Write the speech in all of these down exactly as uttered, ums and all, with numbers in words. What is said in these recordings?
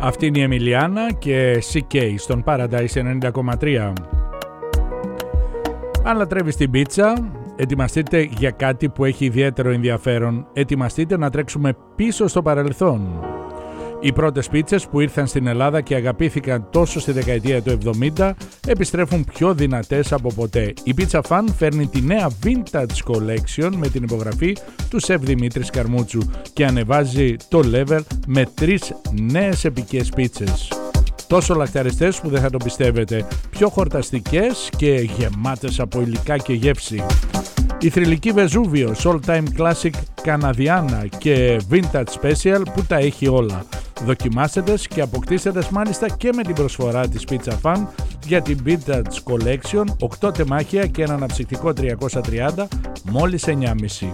Αυτή είναι η Εμιλιάνα και σι κέι στον Paradise ενενήντα κόμμα τρία. Αν λατρεύεις την πίτσα, ετοιμαστείτε για κάτι που έχει ιδιαίτερο ενδιαφέρον. Ετοιμαστείτε να τρέξουμε πίσω στο παρελθόν. Οι πρώτες πίτσες που ήρθαν στην Ελλάδα και αγαπήθηκαν τόσο στη δεκαετία του εβδομήντα επιστρέφουν πιο δυνατές από ποτέ. Η Pizza Fan φέρνει τη νέα Vintage Collection με την υπογραφή του Σεφ Δημήτρης Καρμούτσου και ανεβάζει το level με τρεις νέες επικές πίτσες. Τόσο λαχταριστές που δεν θα το πιστεύετε, πιο χορταστικές και γεμάτες από υλικά και γεύση. Η θρυλική Βεζούβιος, All Time Classic Καναδιάνα και Vintage Special που τα έχει όλα. Δοκιμάστε τες και αποκτήστε τες μάλιστα και με την προσφορά της Pizza Fan για την Vintage Collection, οκτώ τεμάχια και ένα αναψυκτικό τριακόσια τριάντα, μόλις εννιά κόμμα πέντε.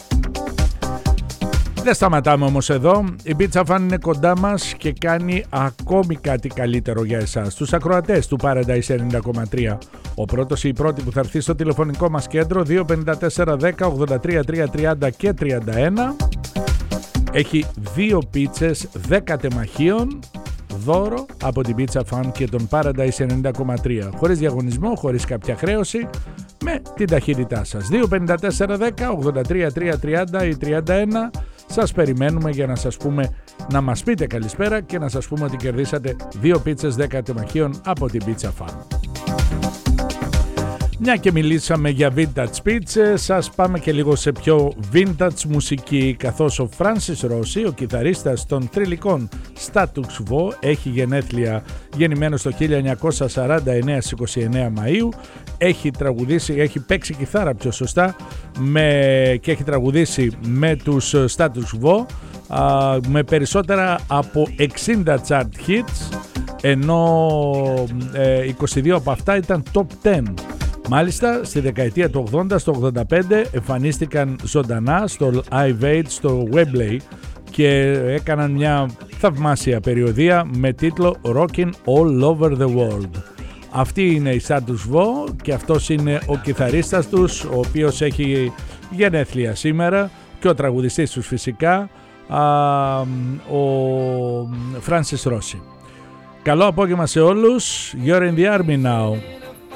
Δεν σταματάμε όμως εδώ, η Pizza Fan είναι κοντά μας και κάνει ακόμη κάτι καλύτερο για εσάς, τους ακροατές του Paradise ενενήντα κόμμα τρία. Ο πρώτος ή η πρώτη που θα έρθει στο τηλεφωνικό μας κέντρο δύο πέντε τέσσερα δέκα ογδόντα τρία τριακόσια τριάντα και τριάντα ένα έχει δύο πίτσες δέκα τεμαχίων δώρο από την Pizza Fan και τον Paradise ενενήντα κόμμα τρία, χωρίς διαγωνισμό, χωρίς κάποια χρέωση, με την ταχύτητά σας. Δύο πέντε τέσσερα δέκα ογδόντα τρία τριακόσια τριάντα ή τριάντα ένα. Σας περιμένουμε για να σας πούμε, να μας πείτε καλησπέρα και να σας πούμε ότι κερδίσατε δύο πίτσες δέκα τεμαχίων από την Pizza Fan. Μια και μιλήσαμε για vintage pizzas, σας πάμε και λίγο σε πιο vintage μουσική, καθώς ο Francis Rossi, ο κιθαρίστας των θρυλικών Status Quo, έχει γενέθλια, γεννημένος το χίλια εννιακόσια σαράντα εννέα στις είκοσι εννέα Μαΐου, έχει τραγουδήσει, έχει παίξει κιθάρα πιο σωστά με, και έχει τραγουδήσει με τους Status Quo α, με περισσότερα από εξήντα chart hits, ενώ ε, είκοσι δύο από αυτά ήταν top δέκα. Μάλιστα, στη δεκαετία του ογδόντα, στο ογδόντα πέντε εμφανίστηκαν ζωντανά στο Live Aid στο Wembley και έκαναν μια θαυμάσια περιοδεία με τίτλο Rockin' All Over The World. Αυτή είναι η Status Quo και αυτός είναι ο κιθαρίστας τους, ο οποίος έχει γενέθλια σήμερα, και ο τραγουδιστής τους φυσικά, α, ο Francis Rossi. Καλό απόγευμα σε όλους. You're in the army now.